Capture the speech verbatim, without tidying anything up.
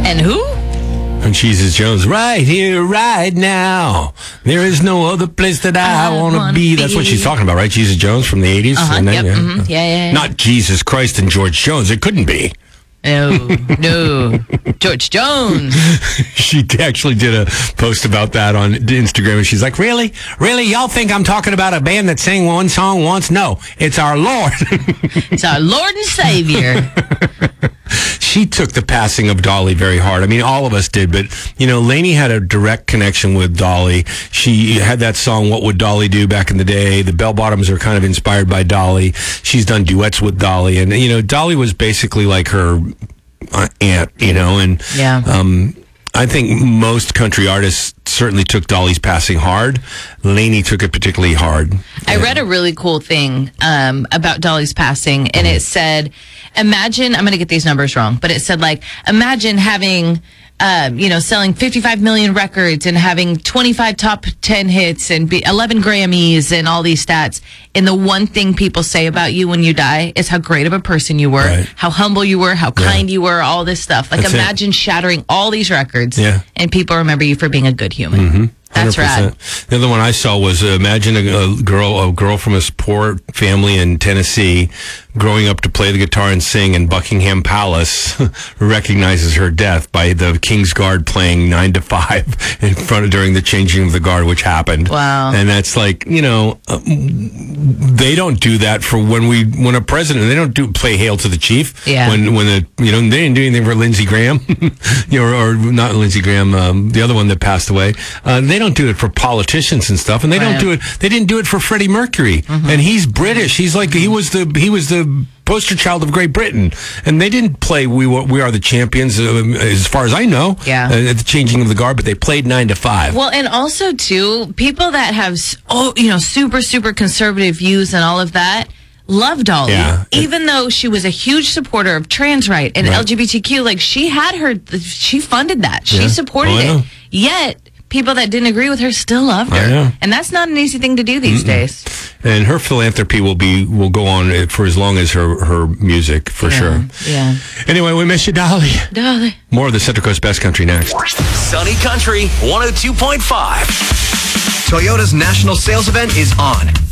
And who? And Jesus Jones, right here, right now. There is no other place that I, I want to be. be. That's what she's talking about, right? Jesus Jones from the eighties? Uh-huh, and yep, then, yeah. Mm-hmm. yeah, yeah, yeah. Not Jesus Christ and George Jones. It couldn't be. No, no. George Jones. She actually did a post about that on Instagram, and she's like, really? Really? Y'all think I'm talking about a band that sang one song once? No, it's our Lord. It's our Lord and Savior. She took the passing of Dolly very hard. I mean, all of us did, but, you know, Lainey had a direct connection with Dolly. She had that song, What Would Dolly Do, back in the day. The Bell Bottoms are kind of inspired by Dolly. She's done duets with Dolly. And, you know, Dolly was basically like her aunt, you know, and yeah. um, I think most country artists certainly took Dolly's passing hard. Lainey took it particularly hard. I read a really cool thing um, about Dolly's passing, and it said, imagine, I'm going to get these numbers wrong, but it said, like, imagine having, um, you know, selling fifty-five million records and having twenty-five top ten hits and be eleven Grammys and all these stats. And the one thing people say about you when you die is how great of a person you were, right. how humble you were, how kind yeah. you were, all this stuff. Like, That's imagine it. shattering all these records yeah. and people remember you for being a good human. Mm-hmm. That's rad. The other one I saw was uh, imagine a, a girl, a girl from a poor family in Tennessee, growing up to play the guitar and sing, and Buckingham Palace recognizes her death by the King's Guard playing nine to five in front of during the changing of the guard, which happened. Wow! And that's like, you know, uh, they don't do that for when we when a president. They don't do play Hail to the Chief. Yeah. When when the you know they didn't do anything for Lindsey Graham, you know, or, or not Lindsey Graham, um, the other one that passed away. Uh, they don't do it for politicians and stuff, and they right. don't do it. They didn't do it for Freddie Mercury, mm-hmm. and he's British. He's like he was the he was the poster child of Great Britain, and they didn't play "We We Are the Champions" uh, as far as I know. Yeah, uh, at the changing of the guard, but they played nine to five. Well, and also too, people that have oh you know super super conservative views and all of that love Dolly, yeah. even though she was a huge supporter of trans right and right. L G B T Q. Like she had her, she funded that, she yeah. supported oh, it. Yet people that didn't agree with her still loved her, and that's not an easy thing to do these Mm-mm. days. And her philanthropy will be will go on for as long as her her music, for yeah, sure. Yeah. Anyway, we miss you, Dolly. Dolly. More of the Central Coast Best Country next. Sunny Country one oh two point five. Toyota's national sales event is on.